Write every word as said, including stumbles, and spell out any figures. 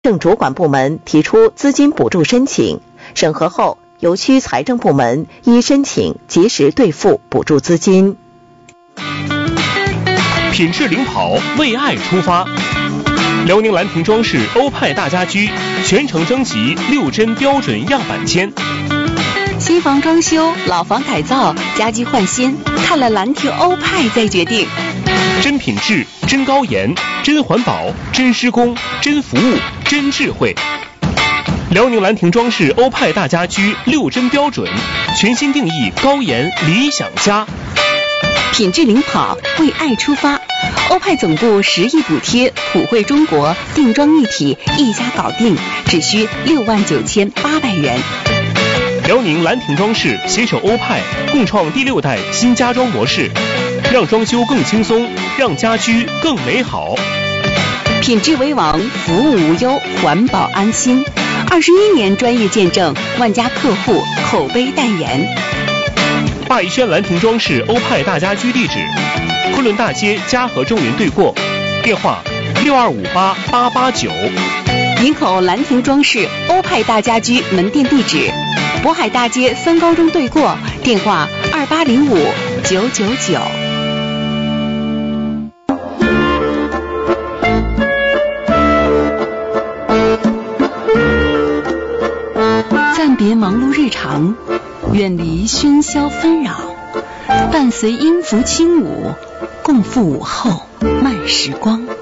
政主管部门提出资金补助申请，审核后由区财政部门依申请及时兑付补助资金。 品质领跑，为爱出发。辽宁兰亭装饰欧派大家居全程征集六真标准样板间。 新房装修、老房改造、家居换新，看了兰亭欧派再决定。 真品质、真高颜、真环保、真施工、真服务、真智慧。辽宁兰亭装饰欧派大家居六真标准，全新定义高颜理想家。 品质领跑，为爱出发。欧派总部十亿补贴，普惠中国，定妆一体，一家搞定，只需六万九千八百元。 辽宁兰亭装饰携手欧派，共创第六代新家装模式，让装修更轻松，让家居更美好。 品质为王，服务无忧，环保安心。二十一年专业见证，万家客户口碑代言。 霸宜轩兰亭装饰欧派大家居地址：昆仑大街嘉禾中云对过，电话六二五八八八九。 营口兰亭装饰欧派大家居门店地址：渤海大街三高中对过，电话二八零五九九九。暂别忙碌日常，远离喧嚣纷扰，伴随音符轻舞，共赴午后慢时光。